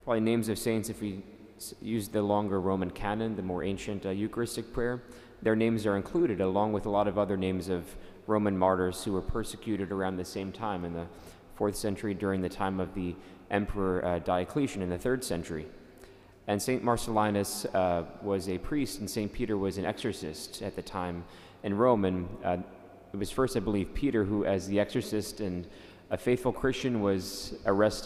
Probably names of saints, if we use the longer Roman canon, the more ancient Eucharistic prayer, their names are included along with a lot of other names of Roman martyrs who were persecuted around the same time in the 4th century during the time of the Emperor Diocletian in the 3rd century. And St. Marcellinus was a priest, and St. Peter was an exorcist at the time in Rome. And it was first, I believe, Peter who, as the exorcist and a faithful Christian, was arrested